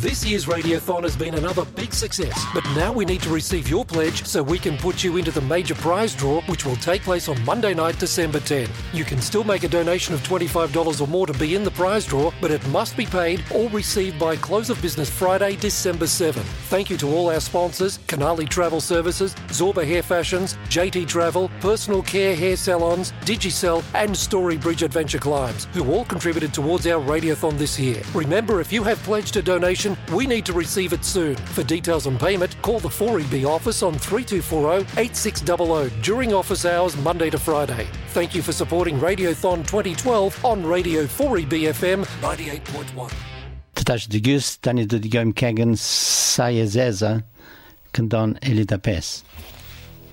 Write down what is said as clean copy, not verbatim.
This year's Radiothon has been another big success, but now we need to receive your pledge so we can put you into the major prize draw, which will take place on Monday night, December 10. You can still make a donation of $25 or more to be in the prize draw, but it must be paid or received by close of business Friday, December 7. Thank you to all our sponsors, Canali Travel Services, Zorba Hair Fashions, JT Travel, Personal Care Hair Salons, Digicel and Storybridge Adventure Climbs, who all contributed towards our Radiothon this year. Remember, if you have pledged a donation, we need to receive it soon. For details on payment, call the 4EB office on 3240-8600 during office hours Monday to Friday. Thank you for supporting Radiothon 2012 on Radio 4EB FM 98.1. Tatash de Gus, Tani de Digam Kagan, Sayazeza, Kandan Elida Pes.